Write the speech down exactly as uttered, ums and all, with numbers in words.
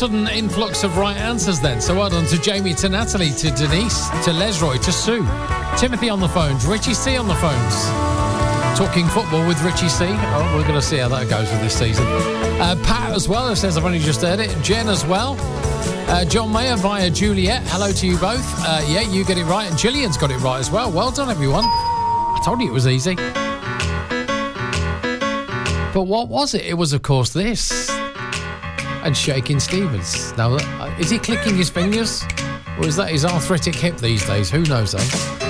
sudden influx of right answers then. So well done to Jamie, to Natalie, to Denise, to Lesroy, to Sue, Timothy on the phones, Richie C on the phones. Talking football with Richie C. Oh, we're going to see how that goes with this season. Uh, Pat as well, who says I've only just heard it. Jen as well. Uh, John Mayer via Juliet. Hello to you both. Uh, yeah, you get it right. And Gillian's got it right as well. Well done, everyone. I told you it was easy. But what was it? It was, of course, this. And Shaking Stevens. Now, is he clicking his fingers? Or is that his arthritic hip these days? Who knows, though?